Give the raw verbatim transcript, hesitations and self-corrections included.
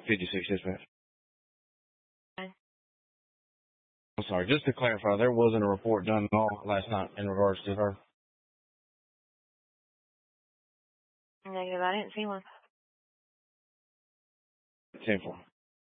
fifty-six dispatch. Okay. I'm sorry, just to clarify, there wasn't a report done at all last night in regards to her. Negative, I didn't see one. ten four.